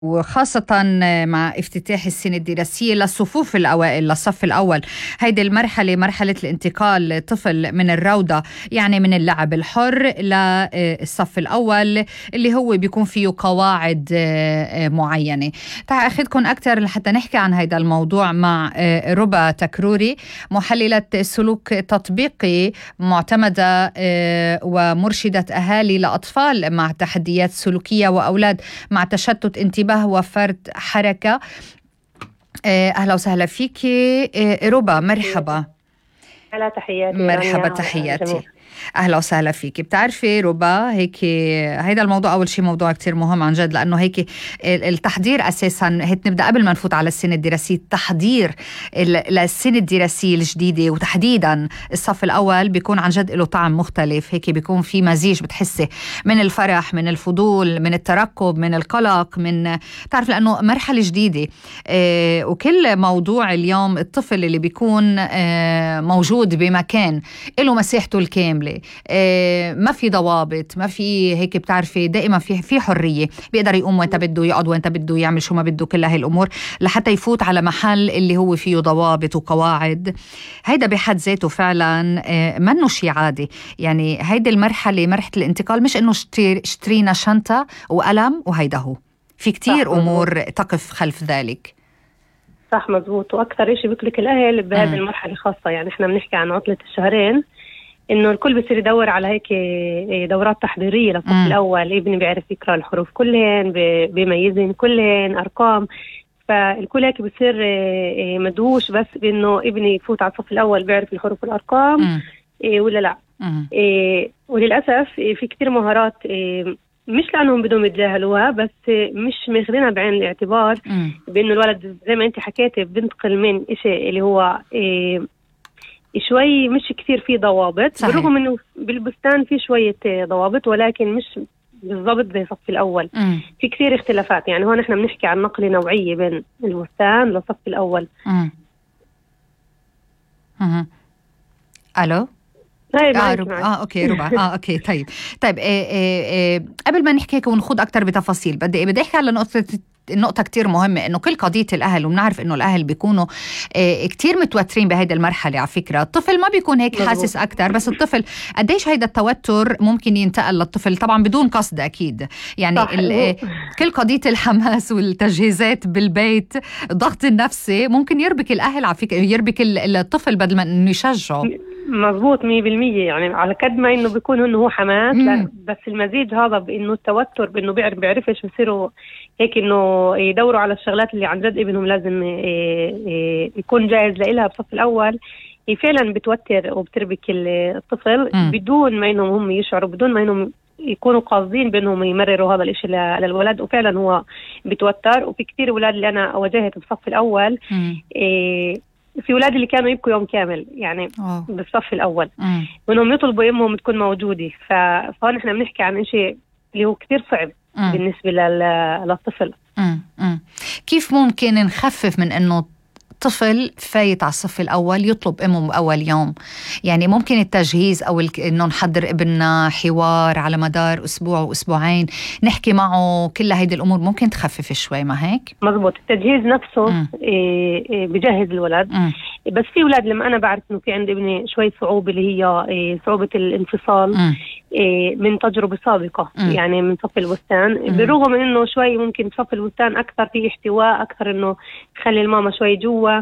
وخاصة مع افتتاح السنة الدراسية للصفوف الأوائل للصف الأول. هيدي المرحلة مرحلة الانتقال طفل من الروضة، يعني من اللعب الحر للصف الأول اللي هو بيكون فيه قواعد معينة. تعال أخذكم أكثر لحتى نحكي عن هذا الموضوع مع ربا تكروري، محللة سلوك تطبيقي معتمدة ومرشدة أهالي لأطفال مع تحديات سلوكية وأولاد مع تشتت انتباه وفرط حركة. أهلا وسهلا فيك ربا، مرحبا. هلا، تحياتي. مرحبا، تحياتي، أهلا وسهلا فيك. بتعرفي ربا، هيك هيدا الموضوع أول شيء موضوع كتير مهم عن جد، لأنه هيك التحضير أساسا هيك نبدأ قبل ما نفوت على السنة الدراسية. التحضير للسنة الدراسية الجديدة وتحديدا الصف الأول بيكون عن جد له طعم مختلف، هيك بيكون في مزيج بتحسي من الفرح، من الفضول، من الترقب، من القلق، من تعرف لأنه مرحلة جديدة. وكل موضوع اليوم الطفل اللي بيكون موجود بمكان له مساحته الكاملة، ما في ضوابط، ما في هيك بتعرفي دائما في حرية، بيقدر يقوم وين بده، يقعد وين بده، يعمل شو ما بده، كل هاي الأمور لحتى يفوت على محل اللي هو فيه ضوابط وقواعد. هيدا بحد ذاته فعلا منه شيء عادي. يعني هيدا المرحلة، مرحلة الانتقال، مش إنه اشترينا شنطة وقلم وهيدا هو، في كتير أمور تقف خلف ذلك. صح، مزبوط. وأكثر إشي بيقلق الأهل بهذه المرحلة خاصة، يعني إحنا بنحكي عن عطلة الشهرين، إنه الكل بصير يدور على هيك دورات تحضيرية للصف الأول. ابني بيعرف يقرأ الحروف كلهن، بيميزن كلهن أرقام، فالكل هيك بصير مدهوش بس بإنه ابني يفوت على الصف الأول بيعرف الحروف والأرقام ولا لا. وللأسف في كتير مهارات مش لأنهم بدهم يتجاهلوها، بس مش ماخذينها بعين الاعتبار، بأنه الولد زي ما أنت حكيتي بنتقل من إشي اللي هو شوي مش كثير فيه ضوابط، بالرغم انه بالبستان في شوية ضوابط، ولكن مش بالضبط زي الصف الأول. في كثير اختلافات، يعني هون احنا بنحكي عن نقلة نوعية بين البستان للصف الأول. ألو؟ اوكي ربع. اوكي طيب قبل ما نحكي هيك ونخوض اكثر بتفاصيل، بدي احكي على النقطة كتير مهمة، إنه كل قضية الأهل، وبنعرف إنه الأهل بيكونوا كتير متوترين بهيدا المرحلة. على فكرة الطفل ما بيكون هيك حاسس أكتر، بس الطفل قديش هيدا التوتر ممكن ينتقل للطفل، طبعا بدون قصد أكيد. يعني كل قضية الحماس والتجهيزات بالبيت، الضغط النفسي ممكن يربك الأهل، على فكرة يربك الطفل بدل ما إنه يشجعه. مظبوط 100%. يعني على قد ما إنه بيكون إنه هو حماس، لا بس المزيج هذا بإنه التوتر، بإنه بيعرفش بيصيروا هيك إنه يدوروا على الشغلات اللي عن جد ابنهم لازم يكون جاهز لإلها بصف الأول. هي فعلا بتوتر وبتربك الطفل بدون ما إنهم هم يشعروا، بدون ما إنهم يكونوا قاصدين بأنهم يمرروا هذا الإشي للولد، وفعلا هو بتوتر. وفي كتير أولاد اللي أنا واجهت بصف الأول، في أولاد اللي كانوا يبكوا يوم كامل يعني بالصف الأول، وإنهم يطلبوا إمهم تكون موجودة. فهون إحنا بنحكي عن إشي اللي هو كتير صعب بالنسبة للطفل. كيف ممكن نخفف من إنه طفل فايت على الصف الأول يطلب أمه أول يوم؟ يعني ممكن التجهيز أو إنه نحضر ابننا حوار على مدار أسبوع وأسبوعين، نحكي معه، كل هيدي الأمور ممكن تخفف شوي، ما هيك؟ مزبوط. التجهيز نفسه بجهز الولد. بس في أولاد لما أنا بعرف إنه في عند ابني شوي صعوبة، اللي هي صعوبة الانفصال من تجربة سابقة، يعني من صف البستان، بالرغم من إنه شوي ممكن صف البستان أكثر فيه احتواء، أكثر إنه خلي الماما شوي جوا.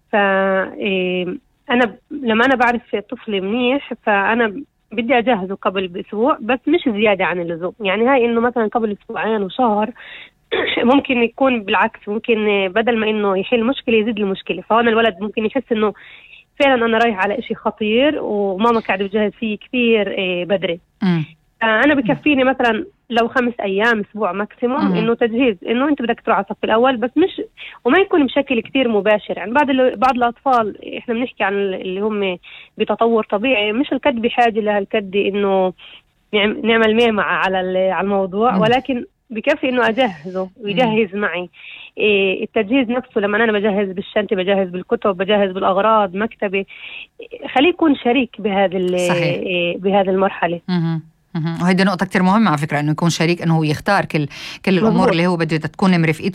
أنا لما أنا بعرف طفلي منيح، فأنا بدي أجهزه قبل بأسبوع، بس مش زيادة عن اللزوم. يعني هاي إنه مثلا قبل أسبوعين وشهر ممكن يكون بالعكس، ممكن بدل ما إنه يحل مشكلة يزيد المشكلة. فهون الولد ممكن يحس إنه فعلا أنا رايح على إشي خطير، وماما قاعدة بجهز فيه كثير بدري. أنا بكفيني مثلا لو 5 أيام أسبوع ماكسيموم إنه تجهيز، إنه أنت بدك تروح على الصف الأول، بس مش وما يكون بشكل كتير مباشر. يعني بعض الأطفال إحنا بنحكي عن اللي هم بتطور طبيعي، مش الكد بحاجة لهالكد إنه نعمل ميمعة على الموضوع، ولكن بكفي إنه أجهزه ويجهز معي. التجهيز نفسه، لما أنا بجهز بالشنطة، بجهز بالكتب، بجهز بالأغراض، مكتبي، خليه يكون شريك بهذه المرحلة. وهيدي نقطة كتير مهمة على فكرة، إنه يكون شريك، إنه هو يختار كل الأمور اللي هو بده تكون مرافقته